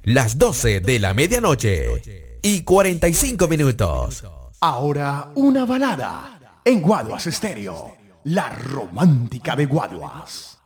Las 12 de la medianoche y 45 minutos. Ahora una balada en Guaduas Estéreo, la romántica de Guaduas.